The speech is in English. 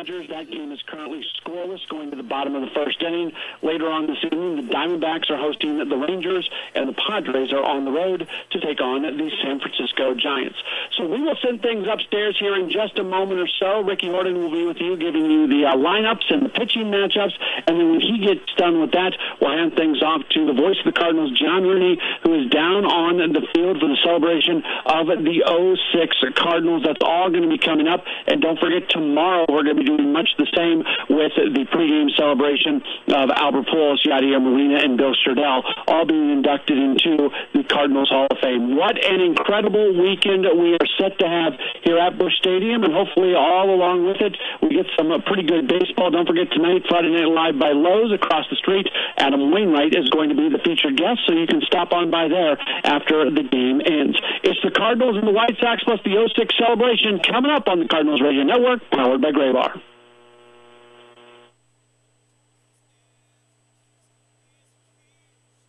Dodgers. That game is currently scoreless going to the bottom of the first inning. Later on this evening, the Diamondbacks are hosting the Rangers, and the Padres are on the road to take on the San Francisco Giants. So we will send things upstairs here in just a moment or so. Ricky Horton will be with you, giving you the lineups and the pitching matchups, and then when he gets done with that, we'll hand things off to the voice of the Cardinals, John Rooney, who is down on the field for the celebration of the 06 Cardinals. That's all going to be coming up, and don't forget, tomorrow we're going to be doing much the same with the pregame celebration of Albert Pujols, Yadier Molina, and Bill Sturdell, all being inducted into the Cardinals Hall of Fame. What an incredible weekend we are set to have here at Busch Stadium, and hopefully all along with it, we get some pretty good baseball. Don't forget, tonight, Friday Night Live by Lowe's across the street, Adam Wainwright is going to be the featured guest, so you can stop on by there after the game ends. It's the Cardinals and the White Sox plus the 06 celebration coming up on the Cardinals Radio Network, powered by Graybar.